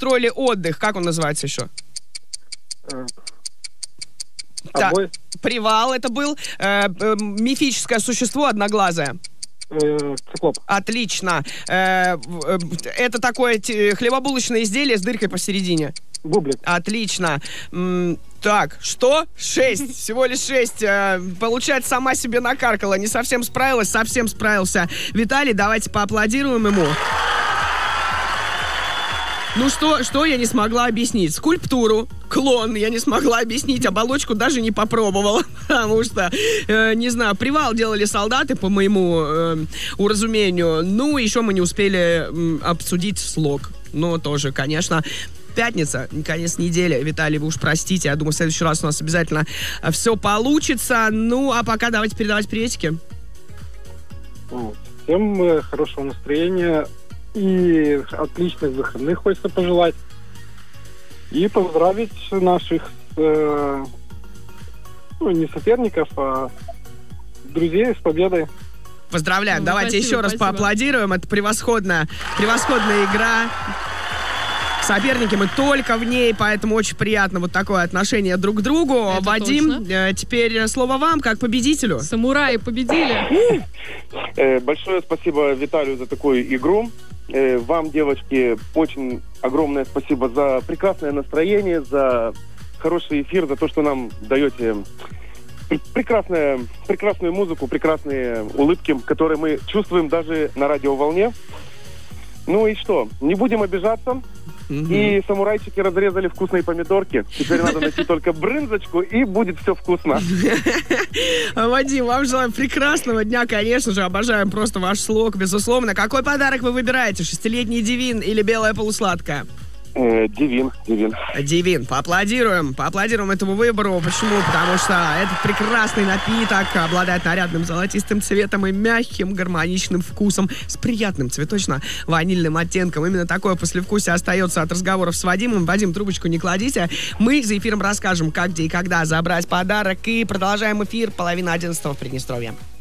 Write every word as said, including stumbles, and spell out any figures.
устроили отдых. Как он называется еще? Да. Привал это был. Э, э, мифическое существо одноглазое. Циклоп. Отлично. Э, э, это такое т- хлебобулочное изделие с дыркой посередине. Бублик. Отлично. М, так, что? Шесть. Всего лишь шесть. Э, получается, сама себе накаркала. Не совсем справилась, совсем справился Виталий. Давайте поаплодируем ему. Ну что, что я не смогла объяснить? Скульптуру, клон я не смогла объяснить, оболочку даже не попробовала, потому что, э, не знаю, привал делали солдаты, по моему э, уразумению. Ну, еще мы не успели э, обсудить слог. Ну, тоже, конечно. Пятница, конец недели. Виталий, вы уж простите, я думаю, в следующий раз у нас обязательно все получится. Ну, а пока давайте передавать приветики. Всем хорошего настроения и отличных выходных хочется пожелать. И поздравить наших, э, ну, не соперников, а друзей с победой. Поздравляем. Ну, Давайте спасибо, еще раз спасибо. поаплодируем. Это превосходная, превосходная игра. Соперники мы только в ней, поэтому очень приятно вот такое отношение друг к другу. Это Вадим, точно. э, теперь слово вам, как победителю. Самураи победили. Э, Большое спасибо Виталию за такую игру. Э, Вам, девочки, очень огромное спасибо за прекрасное настроение, за хороший эфир, за то, что нам даете пр- прекрасное, прекрасную музыку, прекрасные улыбки, которые мы чувствуем даже на радиоволне. Ну и что? Не будем обижаться. И самурайчики разрезали вкусные помидорки. Теперь надо найти только брынзочку, и будет все вкусно. Вадим, вам желаем прекрасного дня, конечно же. Обожаем просто ваш слог, безусловно. Какой подарок вы выбираете? Шестилетний Дивин или белая полусладкая? Э, Дивин, Дивин. Дивин. Поаплодируем. Поаплодируем этому выбору. Почему? Потому что этот прекрасный напиток обладает нарядным золотистым цветом и мягким гармоничным вкусом с приятным цветочно-ванильным оттенком. Именно такое послевкусие остается от разговоров с Вадимом. Вадим, трубочку не кладите. Мы за эфиром расскажем, как, где и когда забрать подарок. И продолжаем эфир. Половина одиннадцатого в Приднестровье.